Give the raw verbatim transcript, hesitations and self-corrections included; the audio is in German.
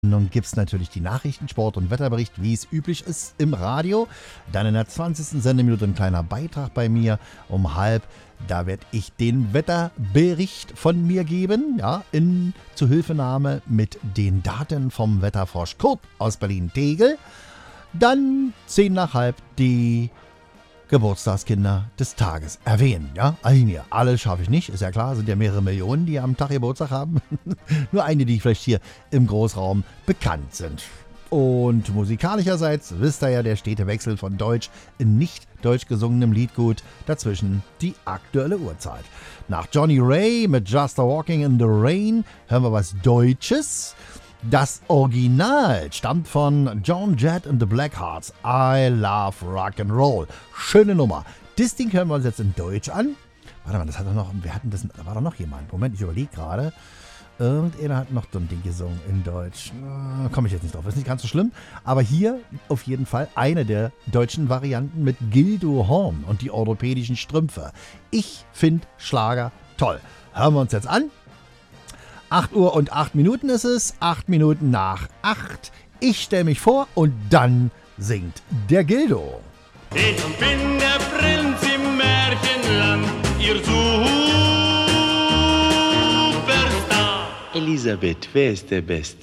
Nun gibt es natürlich die Nachrichten, Sport und Wetterbericht, wie es üblich ist im Radio. Dann in der zwanzigsten Sendeminute ein kleiner Beitrag bei mir um halb. Da werde ich den Wetterbericht von mir geben, ja, in Zuhilfenahme mit den Daten vom Wetterfrosch Kurt aus Berlin-Tegel. Dann zehn nach halb die Geburtstagskinder des Tages erwähnen. Ja, einige, alle schaffe ich nicht, ist ja klar, sind ja mehrere Millionen, die am Tag Geburtstag haben. Nur einige, die vielleicht hier im Großraum bekannt sind. Und musikalischerseits, wisst ihr ja, der stete Wechsel von Deutsch in nicht deutsch gesungenem Liedgut, dazwischen die aktuelle Uhrzeit. Nach Johnny Ray mit Just a Walking in the Rain hören wir was Deutsches. Das Original stammt von Joan Jett and the Blackhearts. I Love Rock and Roll. Schöne Nummer. Das Ding hören wir uns jetzt in Deutsch an. Warte mal, das hat doch noch, wir hatten das, da war doch noch jemand. Moment, ich überlege gerade. Irgendeiner hat noch so ein Ding gesungen in Deutsch. Äh, Komme ich jetzt nicht drauf, ist nicht ganz so schlimm. Aber hier auf jeden Fall eine der deutschen Varianten mit Gildo Horn und die orthopädischen Strümpfe. Ich finde Schlager toll. Hören wir uns jetzt an. acht Uhr und acht Minuten ist es, acht Minuten nach acht. Ich stelle mich vor und dann singt der Gildo. Ich bin der Prinz im Märchenland, ihr Superstar. Elisabeth, wer ist der Beste?